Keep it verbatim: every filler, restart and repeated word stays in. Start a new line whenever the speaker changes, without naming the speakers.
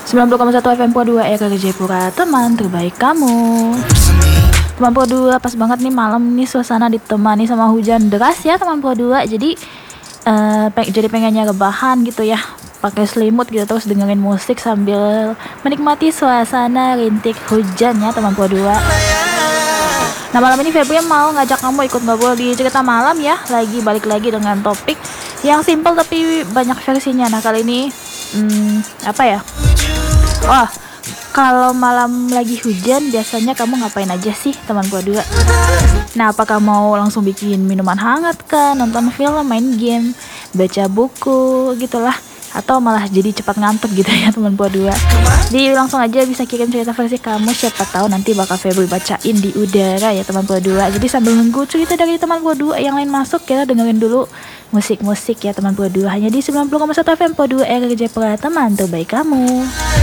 sembilan puluh koma satu F M Pro dua R R Jayapura, teman terbaik kamu. Teman Pro dua, pas banget nih malam nih suasana ditemani sama hujan deras ya teman Pro dua. Jadi uh, peng jadi pengennya rebahan gitu ya, pakai selimut gitu terus dengerin musik sambil menikmati suasana rintik hujan ya teman Pro dua. Nah malam ini Febri mau ngajak kamu ikut ngobrol di cerita malam ya. Lagi balik lagi dengan topik yang simple tapi banyak versinya. Nah kali ini hmm, apa ya? Oh, kalau malam lagi hujan biasanya kamu ngapain aja sih teman Pro dua? Nah apakah mau langsung bikin minuman hangat kah, nonton film, main game, baca buku gitulah, atau malah jadi cepat ngantuk gitu ya teman Pro dua? Jadi langsung aja bisa kirim cerita versi kamu, siapa tahu nanti bakal Febri bacain di udara ya teman Pro dua. Jadi sambil nunggu cerita dari teman Pro dua yang lain masuk, kita dengerin dulu musik-musik ya teman Pro dua, hanya di sembilan puluh koma satu F M Pro dua R R Jayapura, teman terbaik kamu.